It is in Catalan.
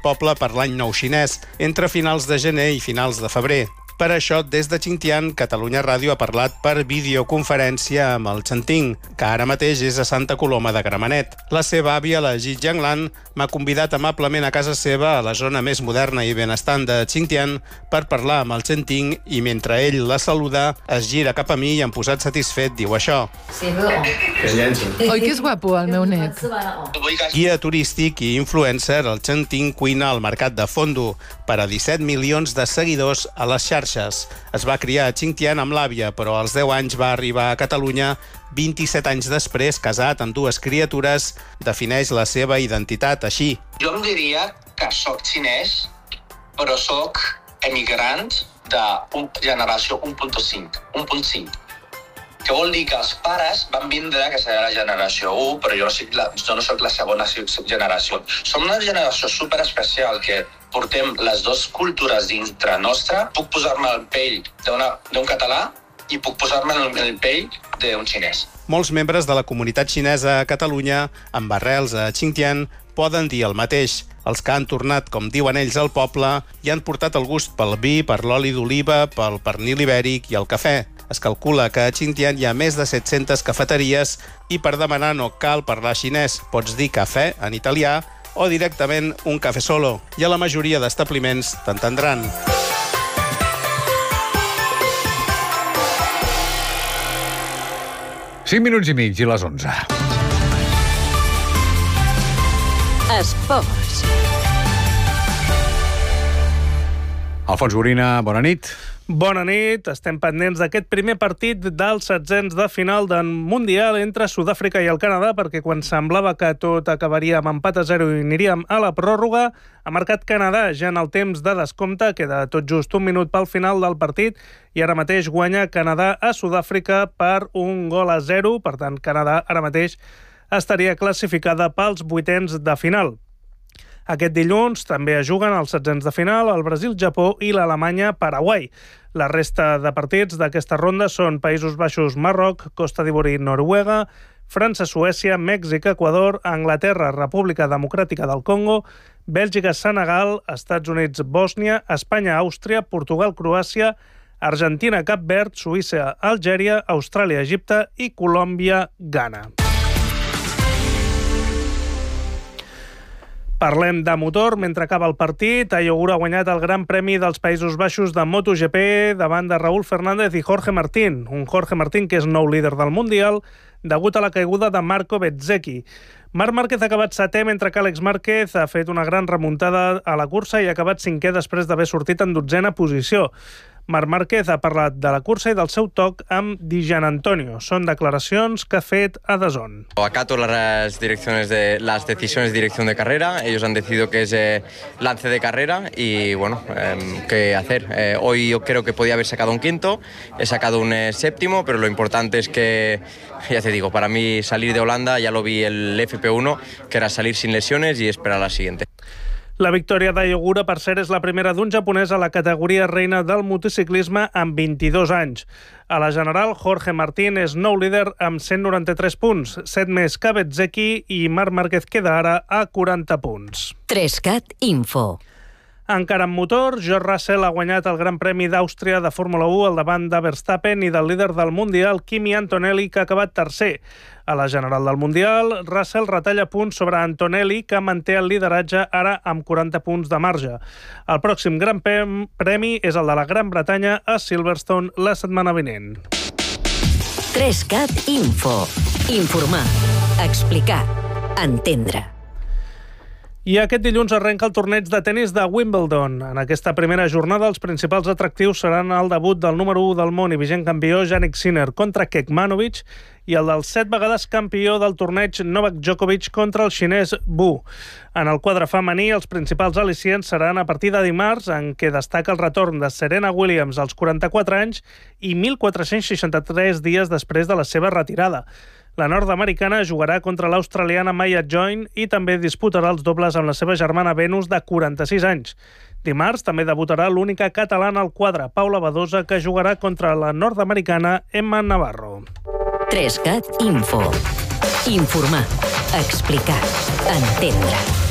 poble per l'any nou xinès, entre finals de gener i finals de febrer. Per això, des de Xintian, Catalunya Ràdio ha parlat per videoconferència amb el Chengting, que ara mateix és a Santa Coloma de Gramenet. La seva àvia, la Ji Jianglan, m'ha convidat amablement a casa seva, a la zona més moderna i benestant de Xintian, per parlar amb el Chengting i mentre ell la saluda, es gira cap a mi i, posat satisfet, diu això. Oi que és guapo, el meu net? Guia turístic i influencer, el Chengting cuina al mercat de Fondo per a 17 milions de seguidors a les xarxes. Es va criar a Xintian amb l'àvia, però als 10 anys va arribar a Catalunya. 27 anys després, casat amb 2 criatures, defineix la seva identitat així. Jo em diria que soc xinès, però soc emigrant de generació 1.5. Que vol dir que els pares van vindre, que serà la generació 1, però jo no soc la segona generació. Som una generació superespecial que portem les 2 cultures dintre nostra. Puc posar-me al pell d'un català i puc posar-me en el pell d'un xinès. Molts membres de la comunitat xinesa a Catalunya, amb arrels a Xintian, poden dir el mateix. Els que han tornat, com diuen ells, al poble i han portat el gust pel vi, per l'oli d'oliva, pel pernil ibèric i el cafè. Es calcula que a Xintian hi ha més de 700 cafeteries i per demanar no cal parlar xinès. Pots dir cafè en italià o directament un cafè solo. I a la majoria d'establiments t'entendran. Cinc minuts i mig i les 11. Esports. Alfons Gorina, bona nit. Bona nit. Estem pendents d'aquest primer partit dels setzents de final del Mundial entre Sud-àfrica i el Canadà, perquè quan semblava que tot acabaria amb empat a 0 i aniríem a la pròrroga, ha marcat Canadà ja en el temps de descompte. Queda tot just un minut pel final del partit i ara mateix guanya Canadà a Sud-àfrica per 1-0. Per tant, Canadà ara mateix estaria classificada pels vuitens de final. Aquest dilluns també es juguen els setzents de final el Brasil-Japó i l'Alemanya-Paraguai. La resta de partits d'aquesta ronda són Països Baixos-Marroc, Costa d'Ivori-Noruega, França-Suècia, Mèxic-Equador, Anglaterra-República Democràtica del Congo, Bèlgica-Senegal, Estats Units-Bòsnia, Espanya-Àustria, Portugal-Croàcia, Argentina-Cap Verd, Suïssa-Algèria, Austràlia-Egipte i Colòmbia-Ghana. Parlem de motor. Mentre acaba el partit, Ayogura ha guanyat el Gran Premi dels Països Baixos de MotoGP davant de Raúl Fernández i Jorge Martín. Un Jorge Martín que és nou líder del Mundial degut a la caiguda de Marco Bezzecchi. Marc Márquez ha acabat setè, mentre que Àlex Márquez ha fet una gran remuntada a la cursa i ha acabat cinquè després d'haver sortit en 12a posició. Marc Márquez ha parlat de la cursa i del seu toc amb Di Gianantonio. Són declaracions que ha fet a DAZN. Acato las decisiones de dirección de carrera. Ellos han decidido que es lance de carrera y bueno, ¿qué hacer? Hoy yo creo que podía haber sacado un quinto, he sacado un séptimo, pero lo importante es que, ya te digo, para mí salir de Holanda, ya lo vi el FP1, que era salir sin lesiones y esperar a la siguiente. La victòria d'Ayogura, per cert, és la primera d'un japonès a la categoria reina del motociclisme amb 22 anys. A la general, Jorge Martín és nou líder amb 193 punts, 7 més que Bezzecchi, i Marc Márquez queda ara a 40 punts. 3CAT Info. Encara en motor, George Russell ha guanyat el Gran Premi d'Àustria de Fórmula 1 al davant de Verstappen i del líder del Mundial, Kimi Antonelli, que ha acabat tercer. A la general del Mundial, Russell retalla punts sobre Antonelli, que manté el lideratge ara amb 40 punts de marge. El pròxim Gran Premi és el de la Gran Bretanya a Silverstone la setmana vinent. 3CAT Info. Informar, explicar, entendre. I aquest dilluns arrenca el torneig de tennis de Wimbledon. En aquesta primera jornada, els principals atractius seran el debut del número 1 del món i vigent campió Jannik Sinner contra Kekmanovic i el del 7 vegades campió del torneig Novak Djokovic contra el xinès Wu. En el quadre femení, els principals al·licients seran a partir de dimarts, en què destaca el retorn de Serena Williams als 44 anys i 1.463 dies després de la seva retirada. La nord-americana jugarà contra l'australiana Maya Join i també disputarà els dobles amb la seva germana Venus, de 46 anys. Dimarts també debutarà l'única catalana al quadre, Paula Badosa, que jugarà contra la nord-americana Emma Navarro. 3CAT Info. Informar, explicar, entendre.